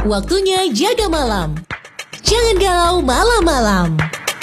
Waktunya jaga malam. Jangan galau malam-malam.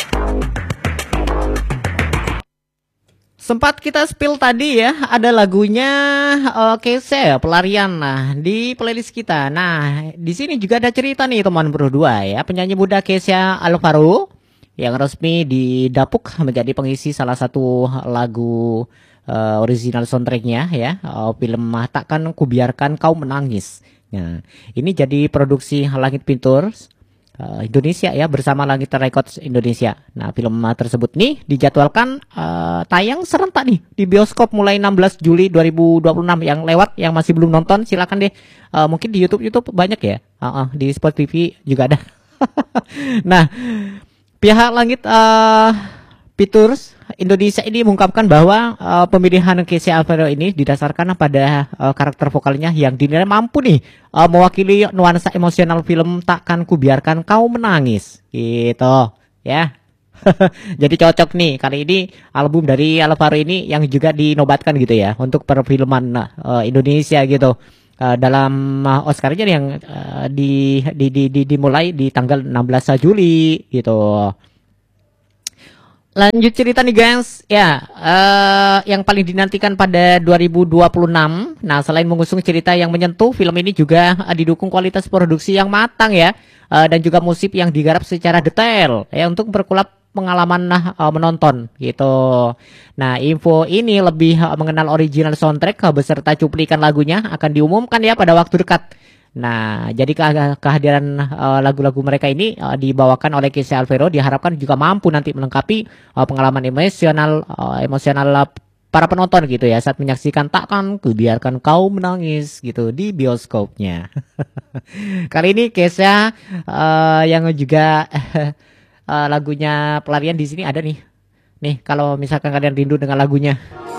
Sempat kita spill tadi ya, ada lagunya Kesha Pelarian nah di playlist kita. Nah, di sini juga ada cerita nih teman berdua ya. Penyanyi muda Kesha Alvaro yang resmi didapuk menjadi pengisi salah satu lagu original soundtracknya ya, film Takkan Kubiarkan Kau Menangis. Nah, ini jadi produksi Langit Pictures Indonesia ya bersama Langit Records Indonesia. Nah, film tersebut nih dijadwalkan tayang serentak nih di bioskop mulai 16 Juli 2026. Yang lewat yang masih belum nonton silakan deh. Mungkin di YouTube banyak ya. Di Spotify juga ada. Nah, pihak Langit Pictures Indonesia ini mengungkapkan bahwa pemilihan Kesha Alvaro ini didasarkan pada karakter vokalnya yang dinilai mampu nih mewakili nuansa emosional film Takkan Kubiarkan Kau Menangis gitu ya. Jadi cocok nih kali ini album dari Alvaro ini yang juga dinobatkan gitu ya untuk perfilman Indonesia gitu. Dalam Oscar-nya yang dimulai di tanggal 16 Juli gitu. Lanjut cerita nih guys, ya yang paling dinantikan pada 2026. Nah, selain mengusung cerita yang menyentuh, film ini juga didukung kualitas produksi yang matang ya, dan juga musik yang digarap secara detail ya untuk memperkuat pengalaman menonton gitu. Nah, info ini lebih mengenal original soundtrack beserta cuplikan lagunya akan diumumkan ya pada waktu dekat. Nah, jadi kehadiran lagu-lagu mereka ini dibawakan oleh Kesha Alvaro diharapkan juga mampu nanti melengkapi pengalaman emosional para penonton gitu ya saat menyaksikan Takkan Kubiarkan Kau Menangis gitu di bioskopnya. Kali ini Kesha yang juga lagunya Pelarian di sini ada nih. Nih, kalau misalkan kalian rindu dengan lagunya.